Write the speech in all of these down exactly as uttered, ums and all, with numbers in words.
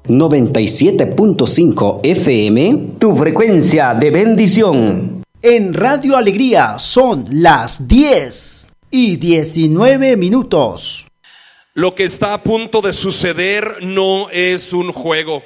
noventa y siete punto cinco F M, tu frecuencia de bendición. En Radio Alegría son las diez y diecinueve minutos. Lo que está a punto de suceder no es un juego.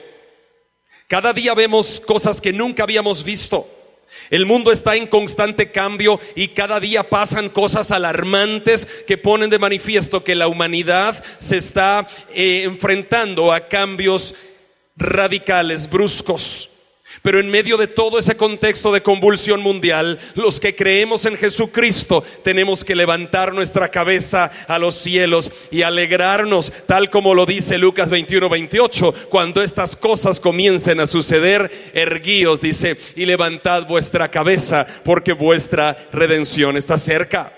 Cada día vemos cosas que nunca habíamos visto. El mundo está en constante cambio y cada día pasan cosas alarmantes que ponen de manifiesto que la humanidad se está eh, enfrentando a cambios radicales, bruscos. Pero en medio de todo ese contexto de convulsión mundial, los que creemos en Jesucristo tenemos que levantar nuestra cabeza a los cielos y alegrarnos, tal como lo dice Lucas veintiuno veintiocho, cuando estas cosas comiencen a suceder, erguíos, dice, y levantad vuestra cabeza, porque vuestra redención está cerca.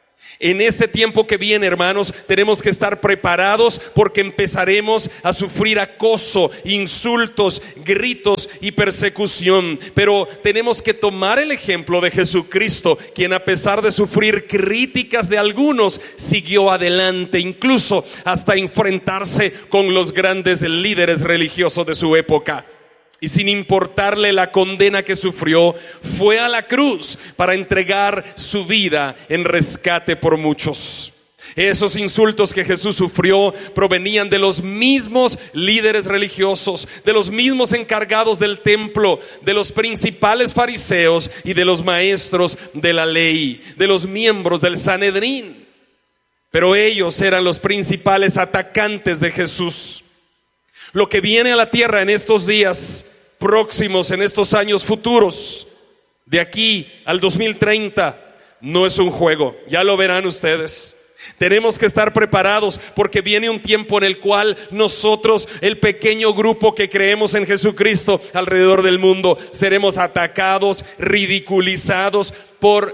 En este tiempo que viene, hermanos, tenemos que estar preparados porque empezaremos a sufrir acoso, insultos, gritos y persecución. Pero tenemos que tomar el ejemplo de Jesucristo, quien a pesar de sufrir críticas de algunos, siguió adelante, incluso hasta enfrentarse con los grandes líderes religiosos de su época. Y sin importarle la condena que sufrió, fue a la cruz para entregar su vida en rescate por muchos. Esos insultos que Jesús sufrió provenían de los mismos líderes religiosos, de los mismos encargados del templo, de los principales fariseos y de los maestros de la ley, de los miembros del Sanedrín. Pero ellos eran los principales atacantes de Jesús. Lo que viene a la tierra en estos días próximos, en estos años futuros, de aquí al dos mil treinta, no es un juego, ya lo verán ustedes. Tenemos que estar preparados porque viene un tiempo en el cual nosotros, el pequeño grupo que creemos en Jesucristo alrededor del mundo, seremos atacados, ridiculizados por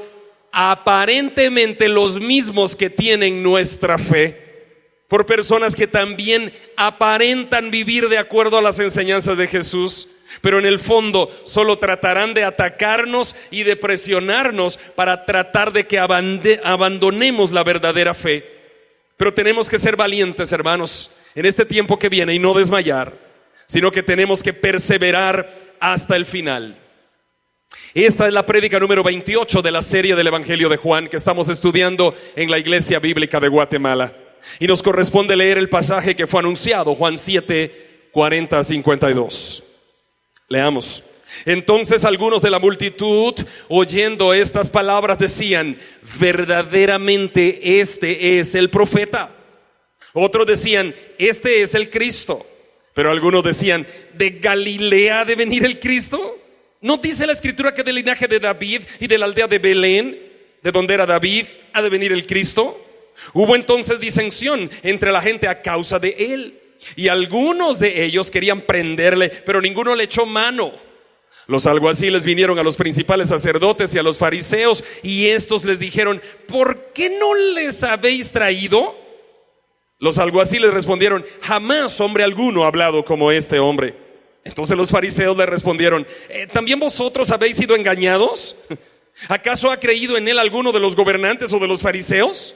aparentemente los mismos que tienen nuestra fe, por personas que también aparentan vivir de acuerdo a las enseñanzas de Jesús, pero en el fondo solo tratarán de atacarnos y de presionarnos para tratar de que abande, abandonemos la verdadera fe. Pero tenemos que ser valientes, hermanos, en este tiempo que viene y no desmayar, sino que tenemos que perseverar hasta el final. Esta es la prédica número veintiocho de la serie del Evangelio de Juan que estamos estudiando en la Iglesia Bíblica de Guatemala. Y nos corresponde leer el pasaje que fue anunciado, Juan siete, cuarenta a cincuenta y dos. Leamos. Entonces algunos de la multitud, oyendo estas palabras, decían: verdaderamente este es el profeta. Otros decían: este es el Cristo. Pero algunos decían: ¿de Galilea ha de venir el Cristo? ¿No dice la Escritura que del linaje de David y de la aldea de Belén, de donde era David, ha de venir el Cristo? Hubo entonces disensión entre la gente a causa de él, y algunos de ellos querían prenderle, pero ninguno le echó mano. Los alguaciles vinieron a los principales sacerdotes y a los fariseos, y estos les dijeron: ¿por qué no les habéis traído? Los alguaciles respondieron: jamás hombre alguno ha hablado como este hombre. Entonces los fariseos le respondieron: ¿Eh, ¿también vosotros habéis sido engañados? ¿Acaso ha creído en él alguno de los gobernantes o de los fariseos?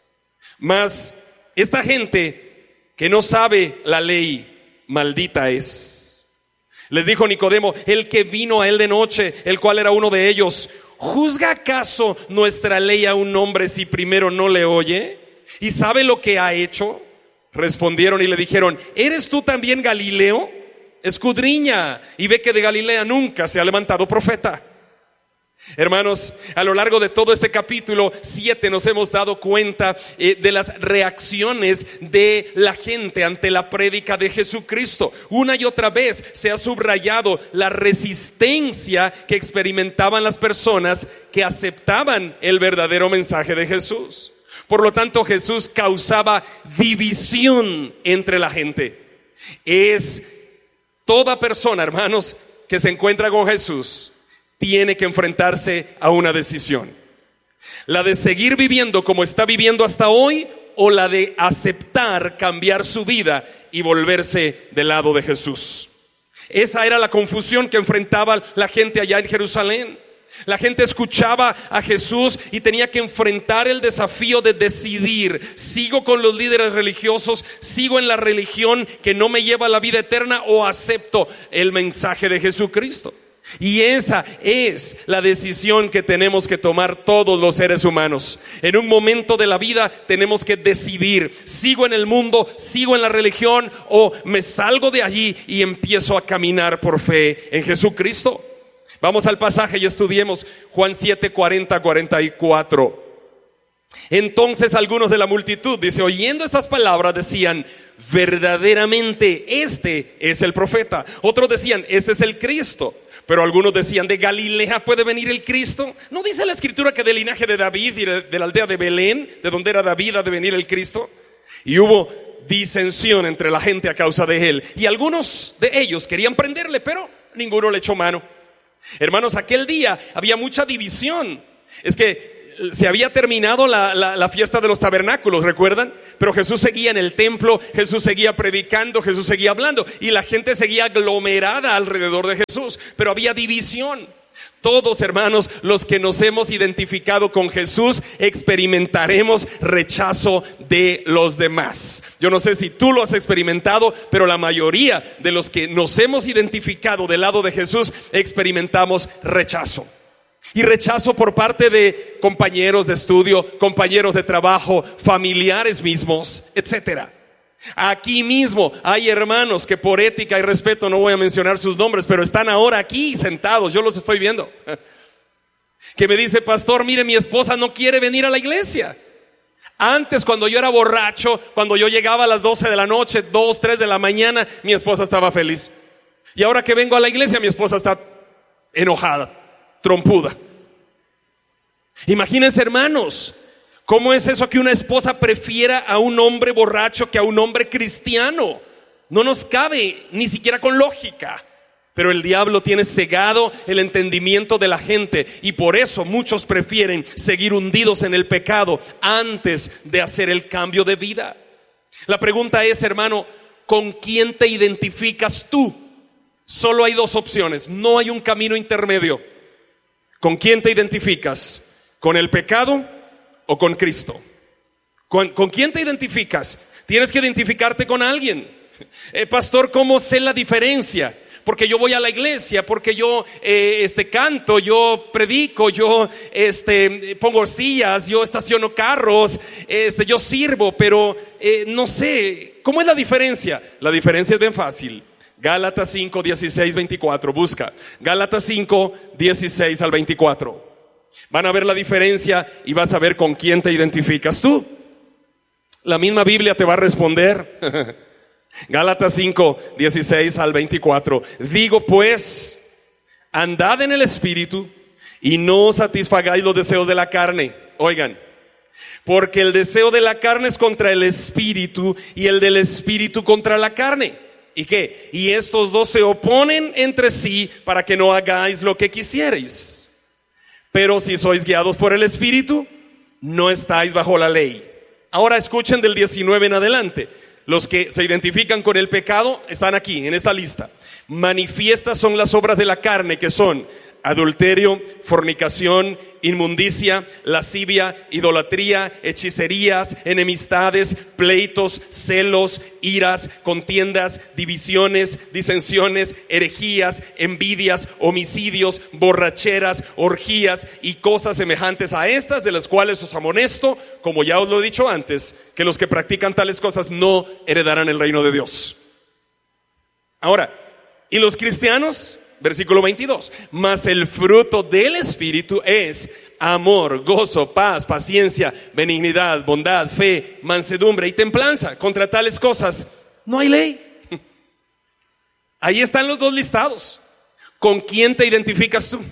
Mas esta gente que no sabe la ley, maldita es. Les dijo Nicodemo, el que vino a él de noche, el cual era uno de ellos: ¿juzga acaso nuestra ley a un hombre si primero no le oye? ¿Y sabe lo que ha hecho? Respondieron y le dijeron: ¿eres tú también Galileo? Escudriña y ve que de Galilea nunca se ha levantado profeta. Hermanos, a lo largo de todo este capítulo siete nos hemos dado cuenta eh, de las reacciones de la gente ante la prédica de Jesucristo. Una y otra vez se ha subrayado la resistencia que experimentaban las personas que aceptaban el verdadero mensaje de Jesús. Por lo tanto, Jesús causaba división entre la gente. Es toda persona, hermanos, que se encuentra con Jesús tiene que enfrentarse a una decisión: la de seguir viviendo como está viviendo hasta hoy, o la de aceptar cambiar su vida y volverse del lado de Jesús. Esa era la confusión que enfrentaba la gente allá en Jerusalén. La gente escuchaba a Jesús y tenía que enfrentar el desafío de decidir: ¿sigo con los líderes religiosos? ¿Sigo en la religión que no me lleva a la vida eterna? ¿O acepto el mensaje de Jesucristo? Y esa es la decisión que tenemos que tomar todos los seres humanos. En un momento de la vida tenemos que decidir: ¿sigo en el mundo, sigo en la religión, o me salgo de allí y empiezo a caminar por fe en Jesucristo? Vamos al pasaje y estudiemos Juan siete, cuarenta, cuarenta y cuatro. Entonces algunos de la multitud, dice, oyendo estas palabras, decían: verdaderamente este es el profeta. Otros decían: este es el Cristo. Pero algunos decían: ¿de Galilea puede venir el Cristo? ¿No dice la Escritura que del linaje de David y de la aldea de Belén, de donde era David, ha de venir el Cristo? Y hubo disensión entre la gente a causa de él, y algunos de ellos querían prenderle, pero ninguno le echó mano. Hermanos, aquel día había mucha división. Es que se había terminado la, la, la fiesta de los tabernáculos, ¿recuerdan? Pero Jesús seguía en el templo, Jesús seguía predicando, Jesús seguía hablando, y la gente seguía aglomerada alrededor de Jesús, pero había división. Todos, hermanos, los que nos hemos identificado con Jesús, experimentaremos rechazo de los demás. Yo no sé si tú lo has experimentado, pero la mayoría de los que nos hemos identificado del lado de Jesús experimentamos rechazo. Y rechazo por parte de compañeros de estudio, compañeros de trabajo, familiares mismos, etcétera. Aquí mismo hay hermanos que por ética y respeto no voy a mencionar sus nombres, pero están ahora aquí sentados, yo los estoy viendo, que me dice: pastor, mire, mi esposa no quiere venir a la iglesia. Antes, cuando yo era borracho, cuando yo llegaba a las doce de la noche, dos, tres de la mañana, mi esposa estaba feliz. Y ahora que vengo a la iglesia, mi esposa está enojada, trompuda. Imagínense, hermanos, ¿cómo es eso que una esposa prefiera a un hombre borracho que a un hombre cristiano? No nos cabe, ni siquiera con lógica. Pero el diablo tiene cegado el entendimiento de la gente, y por eso muchos prefieren seguir hundidos en el pecado antes de hacer el cambio de vida. La pregunta es, hermano, ¿con quién te identificas tú? Solo hay dos opciones, no hay un camino intermedio. ¿Con quién te identificas? ¿Con el pecado o con Cristo? ¿Con, con quién te identificas? Tienes que identificarte con alguien. Eh, pastor, ¿cómo sé la diferencia? Porque yo voy a la iglesia, porque yo eh, este, canto, yo predico, yo este, pongo sillas, yo estaciono carros, este, yo sirvo, pero eh, no sé, ¿cómo es la diferencia? La diferencia es bien fácil. Gálatas cinco, dieciséis, veinticuatro, busca Gálatas cinco, dieciséis al veinticuatro. Van a ver la diferencia y vas a ver con quién te identificas tú. La misma Biblia te va a responder. Gálatas cinco, dieciséis al veinticuatro. Digo pues, andad en el Espíritu y no satisfagáis los deseos de la carne. Oigan, porque el deseo de la carne es contra el Espíritu y el del Espíritu contra la carne. ¿Y qué? Y estos dos se oponen entre sí para que no hagáis lo que quisierais. Pero si sois guiados por el Espíritu, no estáis bajo la ley. Ahora escuchen del diecinueve en adelante. Los que se identifican con el pecado están aquí, en esta lista. Manifiestas son las obras de la carne, que son adulterio, fornicación, inmundicia, lascivia, idolatría, hechicerías, enemistades, pleitos, celos, iras, contiendas, divisiones, disensiones, herejías, envidias, homicidios, borracheras, orgías y cosas semejantes a estas, de las cuales os amonesto, como ya os lo he dicho antes, que los que practican tales cosas no heredarán el reino de Dios. Ahora, ¿y los cristianos? Versículo veintidós. Mas el fruto del Espíritu es amor, gozo, paz, paciencia, benignidad, bondad, fe, mansedumbre y templanza. Contra tales cosas no hay ley. Ahí están los dos listados. ¿Con quién te identificas tú?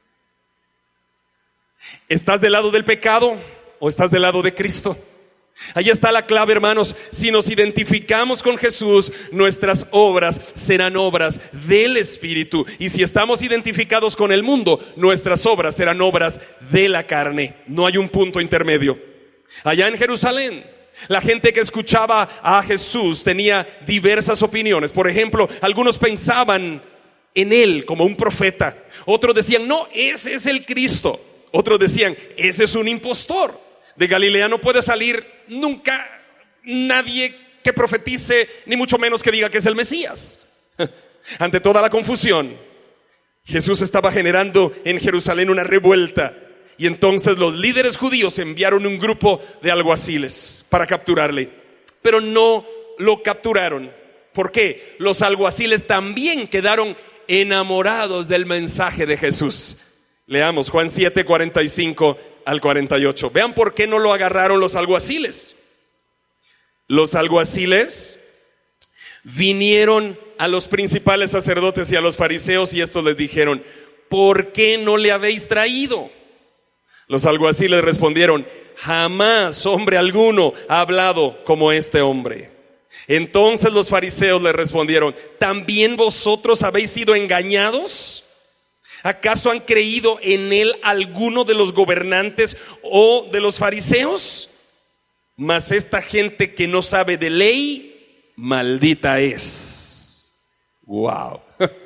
¿Estás del lado del pecado o estás del lado de Cristo? Ahí está la clave, hermanos. Si nos identificamos con Jesús, nuestras obras serán obras del Espíritu. Y si estamos identificados con el mundo, nuestras obras serán obras de la carne. No hay un punto intermedio. Allá en Jerusalén, la gente que escuchaba a Jesús tenía diversas opiniones. Por ejemplo, algunos pensaban en él como un profeta. Otros decían, no, ese es el Cristo. Otros decían, ese es un impostor. De Galilea no puede salir nunca nadie que profetice, ni mucho menos que diga que es el Mesías. Ante toda la confusión, Jesús estaba generando en Jerusalén una revuelta. Y entonces los líderes judíos enviaron un grupo de alguaciles para capturarle. Pero no lo capturaron. ¿Por qué? Los alguaciles también quedaron enamorados del mensaje de Jesús. Leamos Juan siete, cuarenta y cinco al cuarenta y ocho. Vean por qué no lo agarraron los alguaciles. Los alguaciles vinieron a los principales sacerdotes y a los fariseos y estos les dijeron, ¿por qué no le habéis traído? Los alguaciles respondieron, jamás hombre alguno ha hablado como este hombre. Entonces los fariseos le respondieron, ¿también vosotros habéis sido engañados? ¿Acaso han creído en él alguno de los gobernantes o de los fariseos? Mas esta gente que no sabe de ley, maldita es. Wow.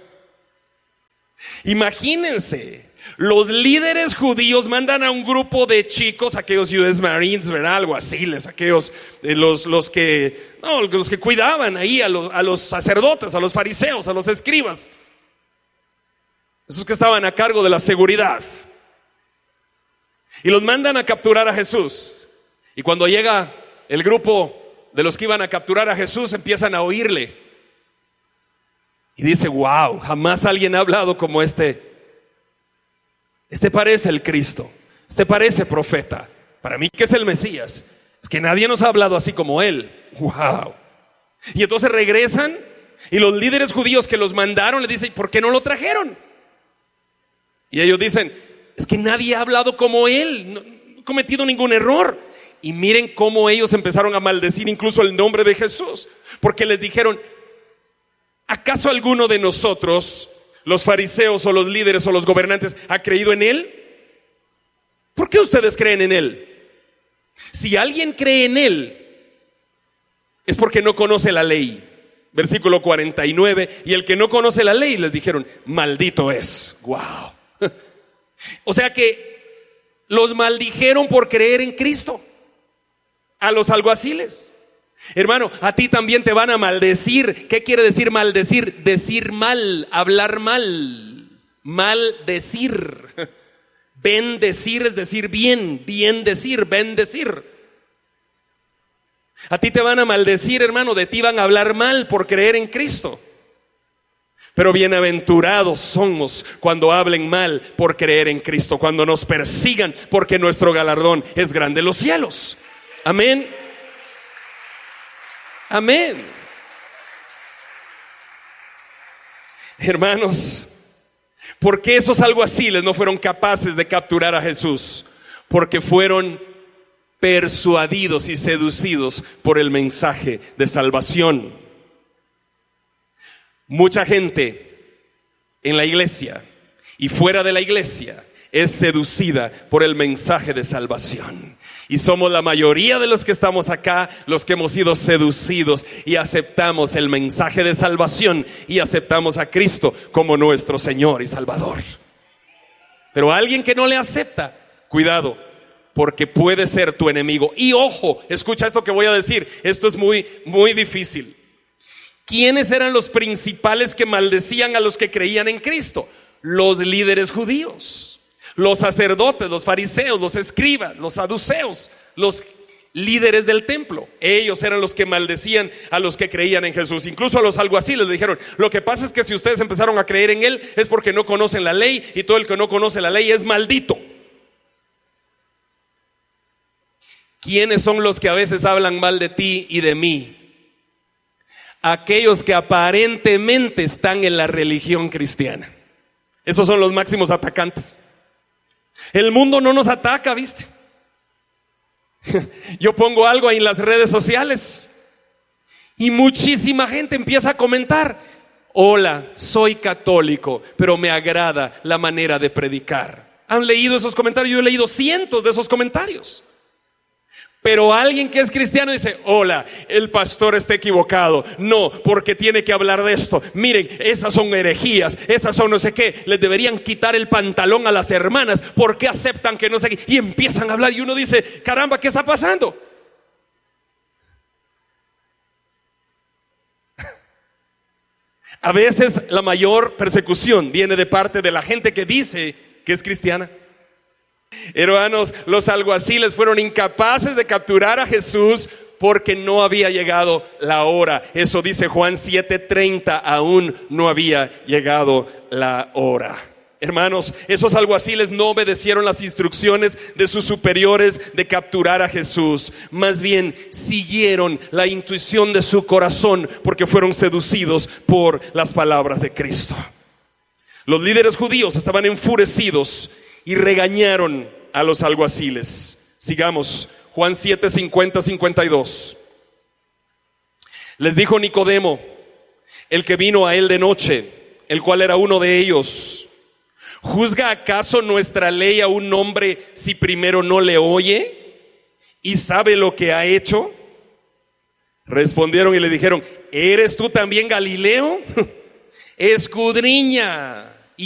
Imagínense, los líderes judíos mandan a un grupo de chicos, aquellos U S Marines, ¿verdad? Alguaciles, aquellos eh, los, los que no, los que cuidaban ahí a los, a los sacerdotes, a los fariseos, a los escribas, esos que estaban a cargo de la seguridad, y los mandan a capturar a Jesús. Y cuando llega el grupo de los que iban a capturar a Jesús, empiezan a oírle y dice, wow, jamás alguien ha hablado como este. Este parece el Cristo, este parece profeta. Para mí que es el Mesías. Es que nadie nos ha hablado así como él. Wow. Y entonces regresan y los líderes judíos que los mandaron le dicen, ¿por qué no lo trajeron? Y ellos dicen, es que nadie ha hablado como él, no ha cometido ningún error. Y miren cómo ellos empezaron a maldecir incluso el nombre de Jesús, porque les dijeron, ¿acaso alguno de nosotros, los fariseos o los líderes o los gobernantes, ha creído en él? ¿Por qué ustedes creen en él? Si alguien cree en él, es porque no conoce la ley. Versículo cuarenta y nueve, y el que no conoce la ley, les dijeron, maldito es. Wow. O sea que los maldijeron por creer en Cristo. A los alguaciles. Hermano, a ti también te van a maldecir. ¿Qué quiere decir maldecir? Decir mal, hablar mal. Maldecir. Bendecir es decir bien, bien decir, bendecir. A ti te van a maldecir, hermano, de ti van a hablar mal por creer en Cristo. Pero bienaventurados somos cuando hablen mal por creer en Cristo, cuando nos persigan, porque nuestro galardón es grande en los cielos. Amén. Amén. Hermanos, ¿por qué esos alguaciles no fueron capaces de capturar a Jesús? Porque fueron persuadidos y seducidos por el mensaje de salvación. Mucha gente en la iglesia y fuera de la iglesia es seducida por el mensaje de salvación. Y somos la mayoría de los que estamos acá, los que hemos sido seducidos y aceptamos el mensaje de salvación y aceptamos a Cristo como nuestro Señor y Salvador. Pero alguien que no le acepta, cuidado, porque puede ser tu enemigo. Y ojo, escucha esto que voy a decir, esto es muy, muy difícil. ¿Quiénes eran los principales que maldecían a los que creían en Cristo? Los líderes judíos. Los sacerdotes, los fariseos, los escribas, los saduceos, los líderes del templo. Ellos eran los que maldecían a los que creían en Jesús. Incluso a los alguaciles le dijeron, lo que pasa es que si ustedes empezaron a creer en él es porque no conocen la ley, y todo el que no conoce la ley es maldito. ¿Quiénes son los que a veces hablan mal de ti y de mí? Aquellos que aparentemente están en la religión cristiana. Esos son los máximos atacantes. El mundo no nos ataca, ¿viste? Yo pongo algo ahí en las redes sociales y muchísima gente empieza a comentar, hola, soy católico, pero me agrada la manera de predicar. ¿Han leído esos comentarios? Yo he leído cientos de esos comentarios. Pero alguien que es cristiano dice, hola, el pastor está equivocado. No, porque tiene que hablar de esto. Miren, esas son herejías, esas son no sé qué. Les deberían quitar el pantalón a las hermanas. ¿Por qué aceptan que no sé qué? Y empiezan a hablar y uno dice, caramba, ¿qué está pasando? A veces la mayor persecución viene de parte de la gente que dice que es cristiana. Hermanos, los alguaciles fueron incapaces de capturar a Jesús porque no había llegado la hora. Eso dice Juan siete treinta, aún no había llegado la hora. Hermanos, esos alguaciles no obedecieron las instrucciones de sus superiores de capturar a Jesús. Más bien siguieron la intuición de su corazón porque fueron seducidos por las palabras de Cristo. Los líderes judíos estaban enfurecidos y regañaron a los alguaciles. Sigamos, Juan siete cincuenta cincuenta y dos. Les dijo Nicodemo, el que vino a él de noche, el cual era uno de ellos: ¿juzga acaso nuestra ley a un hombre si primero no le oye y sabe lo que ha hecho? Respondieron y le dijeron, ¿eres tú también Galileo? Escudriña